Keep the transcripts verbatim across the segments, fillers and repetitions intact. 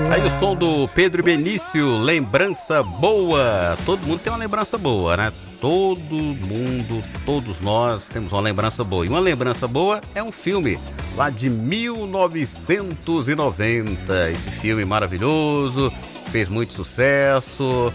Aí o som do Pedro Benício, Lembrança Boa. Todo mundo tem uma lembrança boa, né? Todo mundo, todos nós temos uma lembrança boa. E uma lembrança boa é um filme lá de mil novecentos e noventa. Esse filme maravilhoso, fez muito sucesso,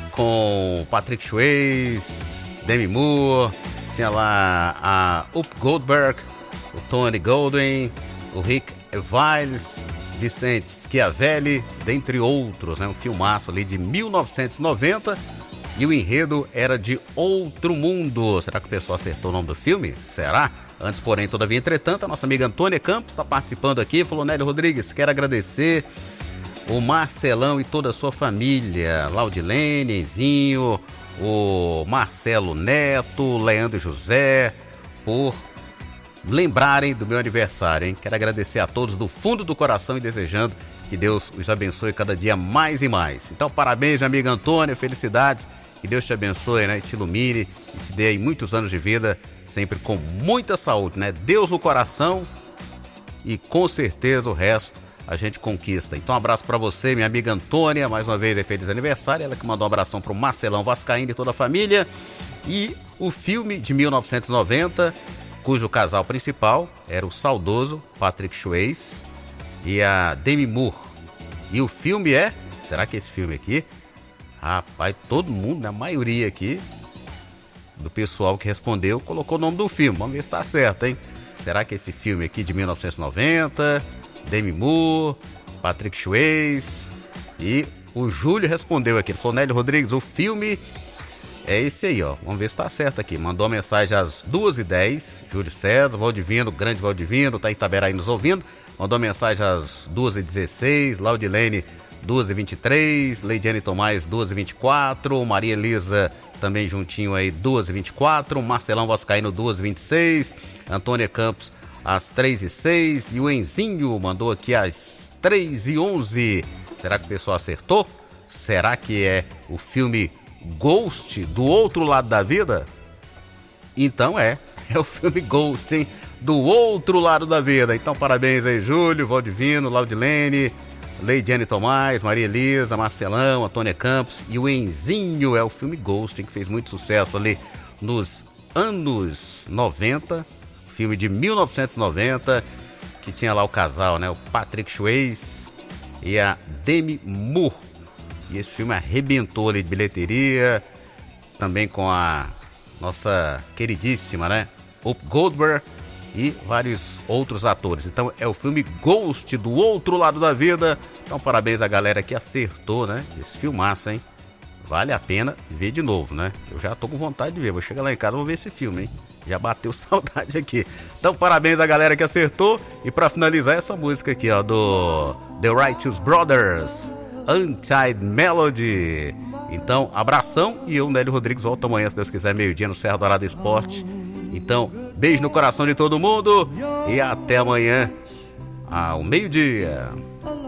com Patrick Swayze, Demi Moore, tinha lá a Whoopi Goldberg, o Tony Goldwyn, o Rick Evans, Vicente Schiavelli, dentre outros, né? Um filmaço ali de mil novecentos e noventa. E o enredo era de Outro Mundo. Será que o pessoal acertou o nome do filme? Será? Antes, porém, todavia, entretanto, a nossa amiga Antônia Campos está participando aqui. Falou: Nélio Rodrigues, quero agradecer o Marcelão e toda a sua família. Laudilene, Enzinho, o Marcelo Neto, Leandro José, por lembrarem do meu aniversário, hein? Quero agradecer a todos do fundo do coração e desejando que Deus os abençoe cada dia mais e mais. Então, parabéns, minha amiga Antônia, felicidades. Que Deus te abençoe, né? E te ilumine e te dê aí muitos anos de vida, sempre com muita saúde, né? Deus no coração e com certeza o resto a gente conquista. Então, um abraço pra você, minha amiga Antônia, mais uma vez é feliz aniversário. Ela que mandou um abração pro Marcelão Vascaíno e toda a família. E o filme de mil novecentos e noventa, cujo casal principal era o saudoso Patrick Swayze e a Demi Moore. E o filme é... Será que esse filme aqui... Rapaz, todo mundo, né? A maioria aqui do pessoal que respondeu colocou o nome do filme. Vamos ver se tá certo, hein? Será que esse filme aqui de mil novecentos e noventa, Demi Moore, Patrick Swayze, e o Júlio respondeu aqui. Ele falou: Nélio Rodrigues, o filme é esse aí, ó. Vamos ver se tá certo aqui. Mandou uma mensagem às duas e dez. Júlio César, Valdivino, grande Valdivino, tá em Itaberaí nos ouvindo. Mandou mensagem às duas e dezesseis. Laudilene, duas e vinte e três, Leidiane Tomás, duas e vinte e quatro, Maria Elisa também juntinho aí, duas e vinte e quatro, Marcelão Vascaíno, duas e vinte e seis, Antônia Campos, às três e seis, e o Enzinho mandou aqui às três e onze. Será que o pessoal acertou? Será que é o filme Ghost, do outro lado da vida? Então é, é o filme Ghost, hein? Do outro lado da vida. Então parabéns aí, Júlio, Valdivino, Laudilene, Leidiane Tomás, Maria Elisa, Marcelão, Antônia Campos e o Enzinho. É o filme Ghost, que fez muito sucesso ali nos anos noventa. Filme de mil novecentos e noventa, que tinha lá o casal, né? O Patrick Swayze e a Demi Moore. E esse filme arrebentou ali de bilheteria, também com a nossa queridíssima, né? Whoopi Goldberg e vários outros atores. Então é o filme Ghost, do outro lado da vida. Então parabéns à galera que acertou, né? Esse filmaço, hein? Vale a pena ver de novo, né? Eu já tô com vontade de ver. Vou chegar lá em casa e vou ver esse filme, hein? Já bateu saudade aqui. Então parabéns à galera que acertou. E pra finalizar, essa música aqui, ó, do The Righteous Brothers, Untied Melody. Então, abração. E eu, Nélio Rodrigues, volto amanhã, se Deus quiser, meio-dia no Serra Dourada Esporte. Então, beijo no coração de todo mundo e até amanhã ao meio-dia.